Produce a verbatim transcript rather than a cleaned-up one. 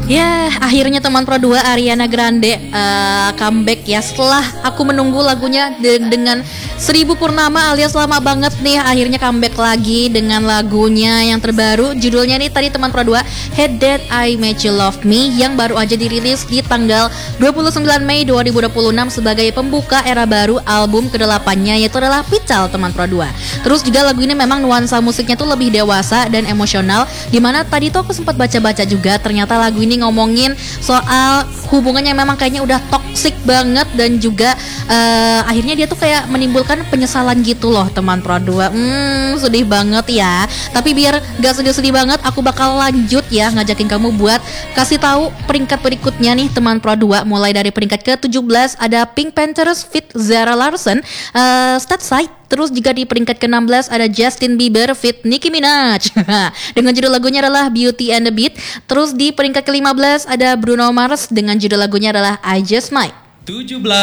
Ya, akhirnya teman Pro dua Ariana Grande uh, comeback ya. Setelah aku menunggu lagunya de- dengan Seribu Purnama alias lama banget nih, akhirnya comeback lagi dengan lagunya yang terbaru. Judulnya nih tadi teman Pro dua, Hate That I Made You Love Me, yang baru aja dirilis di tanggal dua puluh sembilan Mei dua ribu dua puluh enam sebagai pembuka era baru album kedelapannya, yaitu adalah Pical teman Pro dua. Terus juga lagu ini memang nuansa musiknya tuh lebih dewasa dan emosional, dimana tadi tuh aku sempat baca-baca juga, ternyata lagu ini ngomongin soal hubungannya memang kayaknya udah toksik banget, dan juga uh, akhirnya dia tuh kayak menimbulkan penyesalan gitu loh teman Pro dua. Hmm, sedih banget ya. Tapi biar gak sedih-sedih banget, aku bakal lanjut ya ngajakin kamu buat kasih tahu peringkat berikutnya nih teman Pro dua. Mulai dari peringkat ke tujuh belas ada Pink Panthers feat Zara Larsson, uh, Statside. Terus juga di peringkat ke enam belas ada Justin Bieber feat Nicki Minaj dengan judul lagunya adalah Beauty and the Beat. Terus di peringkat ke lima belas ada Bruno Mars dengan judul lagunya adalah I Just Might. tujuh belas